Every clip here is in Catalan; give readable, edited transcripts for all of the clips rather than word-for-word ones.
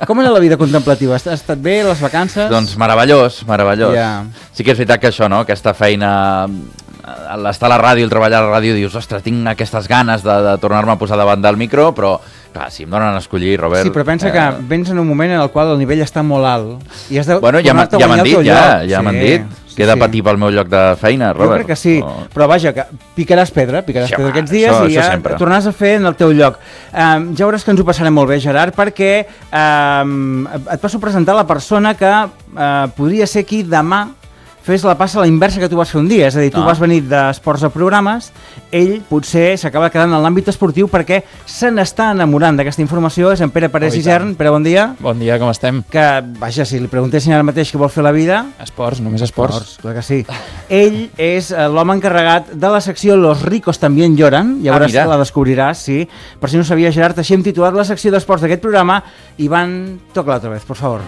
Com era la vida contemplativa? Has estat bé, les vacances? Doncs meravellós. Ja. Sí que és veritat que això, no? Aquesta feina, l'estar a la ràdio, el treballar a la ràdio, dius, ostres, tinc aquestes ganes de tornar-me a posar davant del micro, però clar, si em donen a escollir, Robert... Sí, però pensa que vens en un moment en el qual el nivell està molt alt i has de ja m'han dit, ja m'han dit que he de patir pel meu lloc de feina, Robert. Jo crec que sí, però vaja, que picaràs pedra aquests dies i ja sempre. Tornaràs a fer en el teu lloc. Ja veuràs que ens ho passarem molt bé, Gerard, perquè et passo a presentar la persona que podria ser qui demà fes la passa a la inversa que tu vas fer un dia, és a dir, tu vas venir d'esports a programes, ell potser s'acaba quedant en l'àmbit esportiu perquè se n'està enamorant d'aquesta informació, és en Pere Parés Isern. Pere, bon dia. Bon dia, com estem? Que, vaja, si li preguntessin ara mateix què vol fer la vida... Esports, només esports. Clar que sí. Ell és l'home encarregat de la secció Los ricos también lloran, llavors la descobriràs, sí. Per si no sabia, Gerard, així hem titulat la secció d'esports d'aquest programa. Ivan, toca-la otra vez, por favor.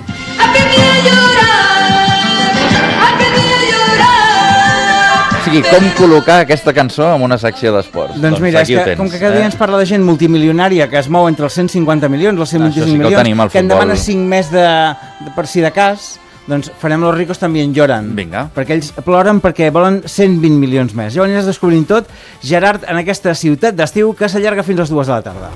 O sigui, com col·locar aquesta cançó en una secció d'esports? Doncs mira, és que com que cada dia ens parla de gent multimilionària que es mou entre els 150 milions, els 125 milions, que en demana 5 més per si de cas, doncs farem Los ricos también lloran. Vinga. Perquè ells ploren perquè volen 120 milions més. Ja ho aniràs descobrint tot, Gerard, en aquesta ciutat d'estiu que s'allarga fins a les 2 de la tarda.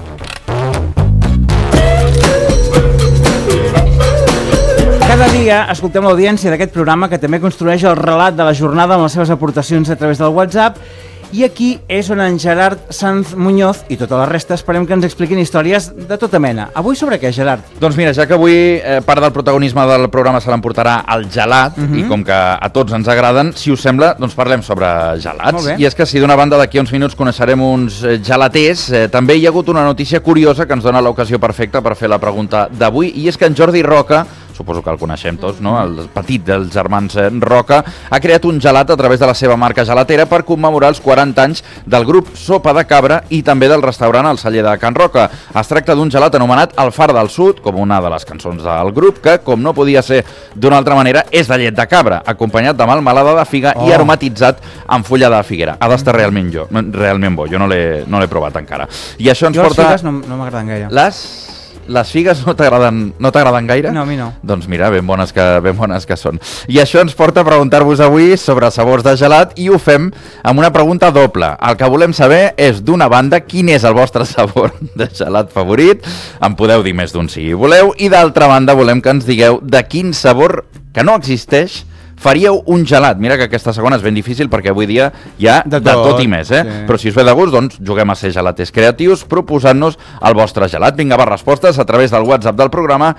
Cada dia escoltem l'audiència d'aquest programa que també construeix el relat de la jornada amb les seves aportacions a través del WhatsApp i aquí és on en Gerard Sanz Muñoz i tota la resta esperem que ens expliquin històries de tota mena. Avui sobre què, Gerard? Doncs mira, ja que avui part del protagonisme del programa se l'emportarà el gelat i com que a tots ens agraden, si us sembla, doncs parlem sobre gelats. I és que si d'una banda d'aquí a uns minuts coneixerem uns gelaters, també hi ha hagut una notícia curiosa que ens dona l'ocasió perfecta per fer la pregunta d'avui i és que en Jordi Roca, suposo que el coneixem tots, no? El petit dels germans Roca, ha creat un gelat a través de la seva marca gelatera per commemorar els 40 anys del grup Sopa de Cabra i també del restaurant El Celler de Can Roca. Es tracta d'un gelat anomenat El Far del Sud, com una de les cançons del grup, que, com no podia ser d'una altra manera, és de llet de cabra, acompanyat de melmelada de figa i aromatitzat amb fulla de figuera. Ha d'estar realment bo, jo no l'he provat encara. I això ens porta... Les figues no m'agraden gaire. Les figues no t'agraden gaire? No, a mi no. Doncs mira, ben bones que són. I això ens porta a preguntar-vos avui sobre sabors de gelat i ho fem amb una pregunta doble. El que volem saber és, d'una banda, quin és el vostre sabor de gelat favorit. En podeu dir més d'un si voleu. I d'altra banda, volem que ens digueu de quin sabor que no existeix faríeu un gelat. Mira que aquesta segona és ben difícil perquè avui dia hi ha de tot i més, sí. Però si us ve de gust, doncs juguem a ser gelaters creatius proposant-nos el vostre gelat. Vinga, va, respostes a través del WhatsApp del programa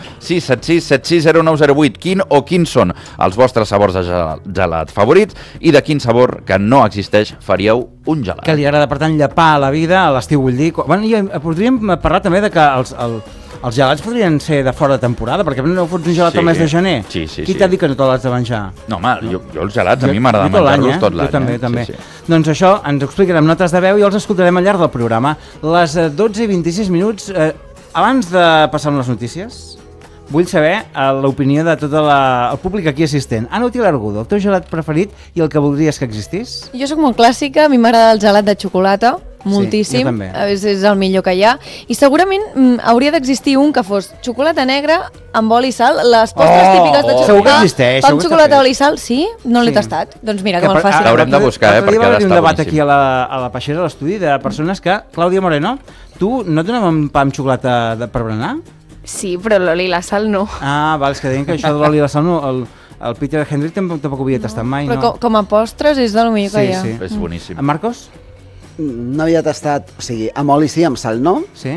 676760908. Quins són els vostres sabors de gelat favorits i de quin sabor que no existeix faríeu un gelat? Que li agrada, per tant, llepar a la vida, a l'estiu vull dir. Bueno, podríem parlar també de que els gelats podrien ser de fora de temporada, perquè no fots un gelat al mes de gener. Sí. Qui t'ha dit que no te l'has de menjar? No, home, jo els gelats a mi m'agrada menjar-los tot l'any. Jo també. Sí. Doncs això ens ho explicarem notes de veu i els escoltarem al llarg del programa. Les 12 i 26 minuts, abans de passar amb les notícies, vull saber l'opinió de tot el públic aquí assistent. Ana Util Argudo, el teu gelat preferit i el que voldries que existís? Jo sóc molt clàssica, a mi m'agrada el gelat de xocolata, moltíssim, sí, jo també. És el millor que hi ha, i segurament hauria d'existir un que fos xocolata negra amb oli i sal, les postres típiques de xocolata. Segur que existeix. Amb xocolata, oli i sal, sí? No l'he tastat. Doncs mira, que me'l faci. L'haurem de buscar, perquè ha d'estar boníssim. Va haver un debat aquí a la Peixera, a l'estudi, de persones que... Clàudia Moreno, tu no et donaven pa amb xocolata per berenar? Sí, però l'oli i la sal no. Ah, val, és que deien que això de l'oli i la sal no... El Peter Hendrick tampoc ho havia tastat mai, no? Però com a postres és del millor que hi ha. Sí, és boníssim. En Marcos? No havia tastat, o sigui, amb oli sí, amb sal no. Sí.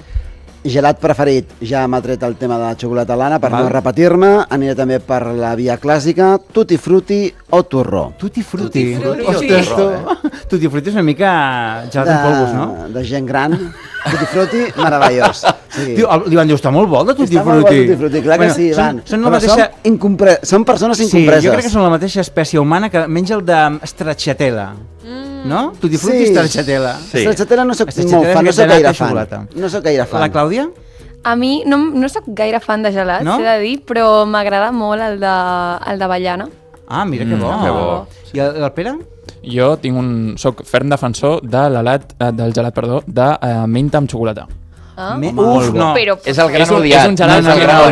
Gelat preferit, ja m'ha tret el tema de xocolata lana, per no repetir-me, aniré també per la via clàssica, tutti frutti o turró. Tutti frutti. Ostres, tutti frutti és una mica gelat en polvos, no? De gent gran, tutti frutti, meravellós. Sí. L'Ivan diu, està molt bo de tutti frutti. Està molt bo tutti frutti, clar que sí, Ivan. Són persones incompreses. Sí, jo crec que són la mateixa espècie humana que menja el de stracciatella. No? Tutti frutti i stracciatella. Stracciatella no soc molt fan, no soc gaire fan. No soc gaire fan. La Clàudia? A mi no soc gaire fan de gelats, no? He de dir, però m'agrada molt el d'avellana. Ah, mira que bo. Que bo. I el Pere? Jo soc ferm defensor del gelat de menta amb xocolata. Uf, no. És el gran odiat. És un gelat